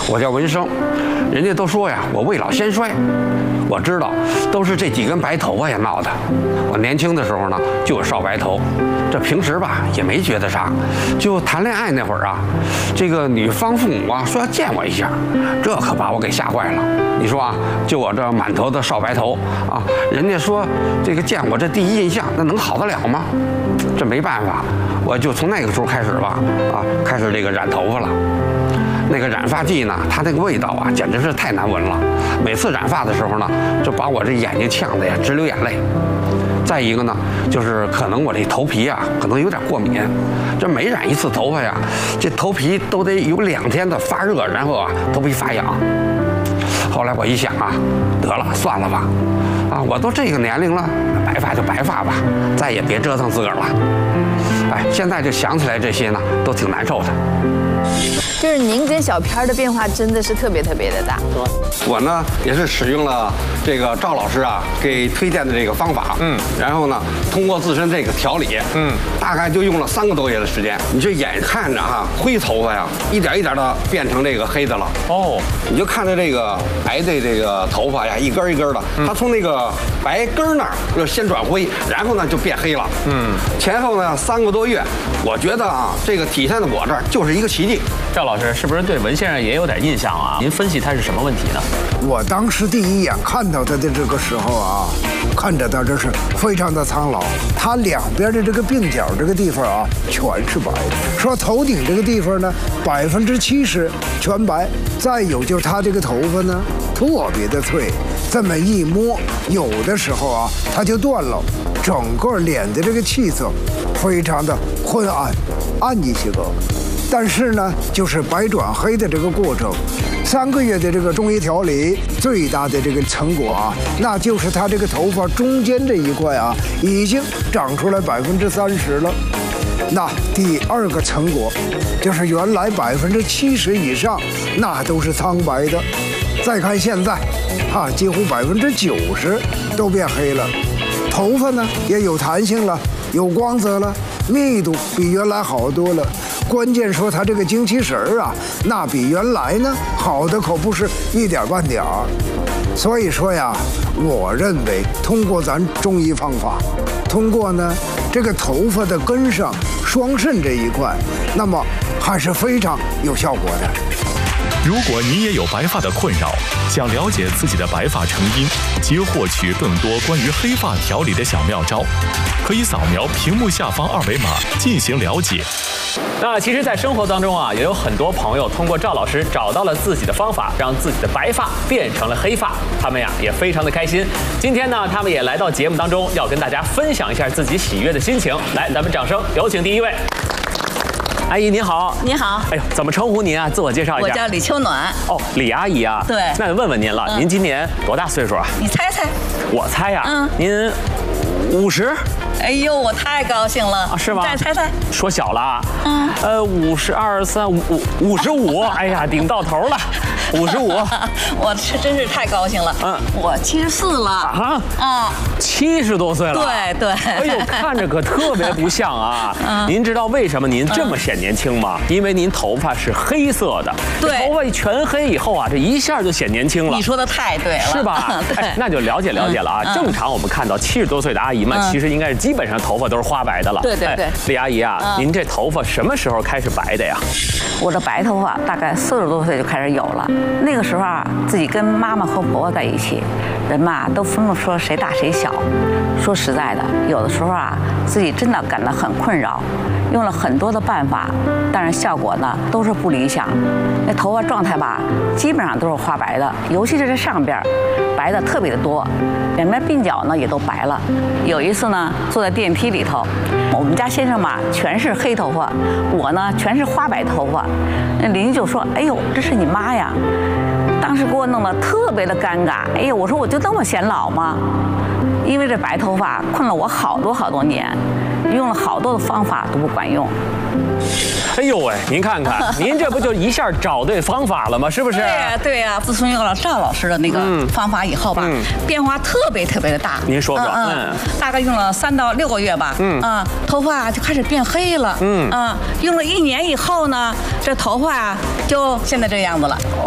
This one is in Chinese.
我叫文生，人家都说呀，我未老先衰。我知道，都是这几根白头发呀闹的。我年轻的时候呢，就有少白头，这平时吧也没觉得啥。就谈恋爱那会儿啊，这个女方父母啊说要见我一下，这可把我给吓坏了。你说啊，就我这满头的少白头啊，人家说这个见我这第一印象，那能好得了吗？这没办法，我就从那个时候开始吧，开始这个染头发了。那个染发剂呢，它那个味道啊，简直是太难闻了。每次染发的时候呢，就把我这眼睛呛得呀直流眼泪。再一个呢，就是可能我这头皮啊，可能有点过敏。这每染一次头发呀，这头皮都得有2天的发热，然后啊，头皮发痒。后来我一想啊，得了，算了吧，我都这个年龄了，白发就白发吧，再也别折腾自个儿了。哎，现在就想起来这些呢，都挺难受的。 就是您跟小片的变化真的是特别特别的大。 我呢也是使用了这个赵老师啊给推荐的这个方法，然后呢通过自身这个调理，大概就用了3个多月的时间。你就眼看着哈灰头发呀，一点一点的变成这个黑的了。哦，你就看着这个白的这个头发呀，一根一根的，它从那个白根那儿就先转灰，然后呢就变黑了。前后呢3个多月，我觉得啊这个体现在我这儿就是一个奇迹。 赵老师是不是对文先生也有点印象啊？您分析他是什么问题呢？ 我当时第一眼看到他的这个时候啊，看着他真是非常的苍老，他两边的这个鬓角这个地方啊全是白的，说头顶这个地方呢70%全白，再有就他这个头发呢特别的脆，这么一摸，有的时候啊它就断了，整个脸的这个气色非常的昏暗，暗一些个。但是呢，就是白转黑的这个过程，3个月的这个中医调理，最大的这个成果啊，那就是他这个头发中间这一块啊，已经长出来30%了。那第2个成果，就是原来70%以上，那都是苍白的。再看现在，几乎90%都变黑了，头发呢也有弹性了，有光泽了，密度比原来好多了。关键说他这个精气神儿啊，那比原来呢好的可不是一点半点儿。所以说呀，我认为通过咱中医方法，通过呢这个头发的根上双肾这一块，那么还是非常有效果的。 如果你也有白发的困扰，想了解自己的白发成因及获取更多关于黑发调理的小妙招，可以扫描屏幕下方2维码进行了解。 那其实，在生活当中啊，也有很多朋友通过赵老师找到了自己的方法，让自己的白发变成了黑发。他们呀也非常的开心。今天呢，他们也来到节目当中，要跟大家分享一下自己喜悦的心情。来，咱们掌声有请第一位。阿姨您好。 您好。 哎呦，怎么称呼您啊？自我介绍一下。 我叫李秋暖。 哦，李阿姨啊。 对。 那问问您了，您今年多大岁数啊？ 你猜猜。 我猜呀。您50。 哎呦，我太高兴了啊！是吗？ 再猜猜。 说小了啊。52、3、55，哎呀，顶到头了，55。 我真是太高兴了。我74了。 70多岁了。 对对。 哎呦，看着可特别不像啊。您知道为什么您这么显年轻吗？因为您头发是黑色的。 对。 头发全黑以后啊，这一下就显年轻了。 你说的太对了。 是吧？ 对。 那就了解了解了啊。正常我们看到70多岁的阿姨们，其实应该是基本上头发都是花白的了。 对对对。 李阿姨啊，您这头发什么时候开始白的呀？ 我这白头发大概40多岁就开始有了。那个时候啊，自己跟妈妈和婆婆在一起，人嘛都分不说谁大谁小。说实在的，有的时候啊，自己真的感到很困扰，用了很多的办法，但是效果呢都是不理想。那头发状态吧，基本上都是花白的，尤其是这上边白的特别的多，两边鬓角呢也都白了。有一次呢，坐在电梯里头，我们家先生嘛全是黑头发，我呢全是花白头发。那邻居就说：“哎呦，这是你妈呀！”当时给我弄得特别的尴尬。哎呦，我说我就那么显老吗？因为这白头发困了我好多年，用了好多的方法都不管用。 哎呦喂，您看看，您这不就一下找对方法了吗？是不是？ 对呀对呀。自从用了赵老师的那个方法以后吧，变化特别的大。 您说说。 大概用了3到6个月吧。头发就开始变黑了。用了1年以后呢，这头发就现在这样子了。